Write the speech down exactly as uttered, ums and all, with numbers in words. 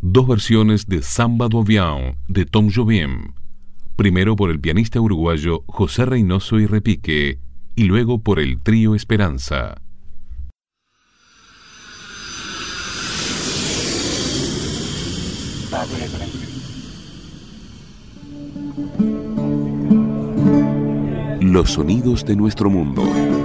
dos versiones de Samba d'Avion de Tom Jobim, primero por el pianista uruguayo José Reynoso y Repique, y luego por el trío Esperanza. Los sonidos de nuestro mundo.